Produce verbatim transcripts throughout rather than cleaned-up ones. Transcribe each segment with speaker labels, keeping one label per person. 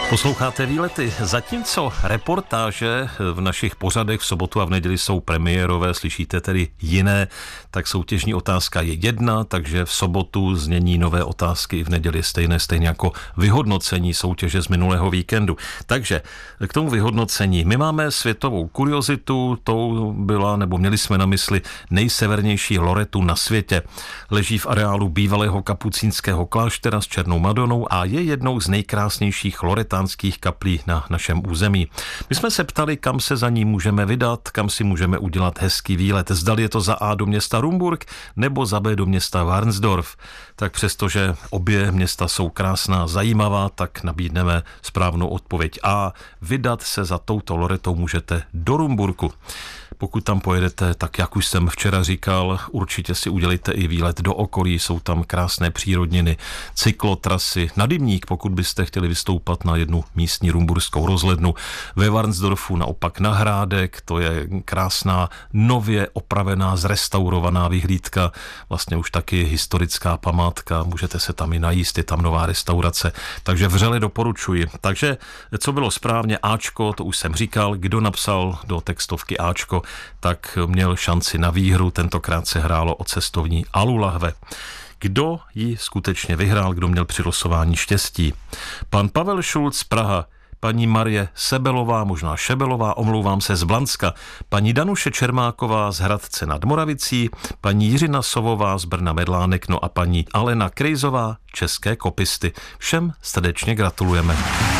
Speaker 1: Posloucháte Výlety. Zatímco reportáže v našich pořadech v sobotu a v neděli jsou premiérové, slyšíte tedy jiné, tak soutěžní otázka je jedna, takže v sobotu znění nové otázky i v neděli stejné, stejně jako vyhodnocení soutěže z minulého víkendu. Takže k tomu vyhodnocení. My máme světovou kuriozitu, tou byla, nebo měli jsme na mysli nejsevernější loretu na světě. Leží v areálu bývalého kapucínského kláštera s Černou Madonou a je jednou z nejkrásnějších loretánských kaplí na našem území. My jsme se ptali, kam se za ní můžeme vydat, kam si můžeme udělat hezký výlet. Zdali je to za A do města Rumburk nebo za B do města Varnsdorf. Tak přestože obě města jsou krásná, zajímavá, tak nabídneme správnou odpověď A. Vydat se za touto loretou můžete do Rumburku. Pokud tam pojedete, tak jak už jsem včera říkal, určitě si udělejte i výlet do okolí, jsou tam krásné přírodniny, cyklotrasy, na Dybník, pokud byste chtěli vystoupat na jednu místní rumburskou rozhlednu. Ve Varnsdorfu naopak na Hrádek, to je krásná, nově opravená, zrestaurovaná vyhlídka, vlastně už taky historická památka, můžete se tam i najíst, je tam nová restaurace, takže vřele doporučuji. Takže co bylo správně, Ačko, to už jsem říkal, kdo napsal do textovky Ačko, tak měl šanci na výhru, tentokrát se hrálo o cestovní alulahve. Kdo ji skutečně vyhrál, kdo měl při losování štěstí? Pan Pavel Šulc z Praha, paní Marie Sebelová, možná Šebelová, omlouvám se, z Blanska, paní Danuše Čermáková z Hradce nad Moravicí, paní Jiřina Sovová z Brna Medlánek, no a paní Alena Krejzová, České Kopisty. Všem srdečně gratulujeme.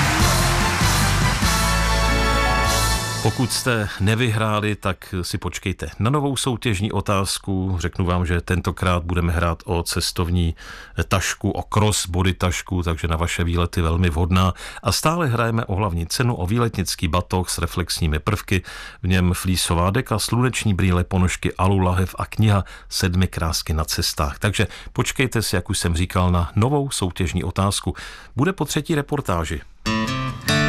Speaker 1: Pokud jste nevyhráli, tak si počkejte na novou soutěžní otázku. Řeknu vám, že tentokrát budeme hrát o cestovní tašku, o crossbody tašku, takže na vaše výlety velmi vhodná. A stále hrajeme o hlavní cenu, o výletnický batoh s reflexními prvky, v něm flísová deka, sluneční brýle, ponožky, alulahev a kniha Sedmi krásky na cestách. Takže počkejte si, jak už jsem říkal, na novou soutěžní otázku. Bude po třetí reportáži.